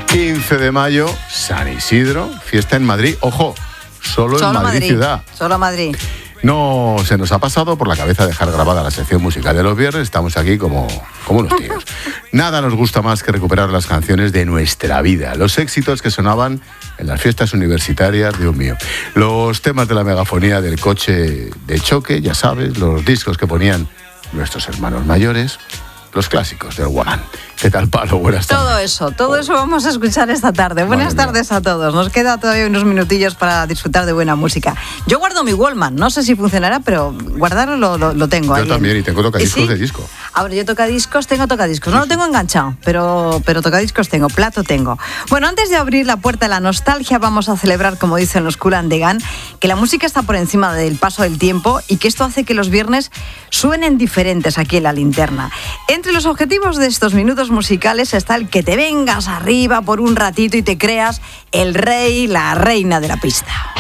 15 de mayo, San Isidro, fiesta en Madrid. Ojo, solo en Madrid ciudad. Solo Madrid. No se nos ha pasado por la cabeza dejar grabada la sección musical de los viernes. Estamos aquí como unos tíos. Nada nos gusta más que recuperar las canciones de nuestra vida, los éxitos que sonaban en las fiestas universitarias, Dios mío. Los temas de la megafonía del coche de choque, ya sabes, los discos que ponían nuestros hermanos mayores, los clásicos del Walkman. ¿Qué tal, Palo? Buenas tardes. Todo eso vamos a escuchar esta tarde. Buenas tardes a todos. Nos queda todavía unos minutillos para disfrutar de buena música. Yo guardo mi Walkman, no sé si funcionará, pero guardarlo lo tengo. Yo también, y tengo tocadiscos de disco. Ahora, yo tengo tocadiscos. No lo tengo enganchado, pero tocadiscos tengo, plato tengo. Bueno, antes de abrir la puerta a la nostalgia, vamos a celebrar, como dicen los Kool and the Gang, que la música está por encima del paso del tiempo y que esto hace que los viernes suenen diferentes aquí en La Linterna. Entre los objetivos de estos minutos musicales está el que te vengas arriba por un ratito y te creas el rey, la reina de la pista.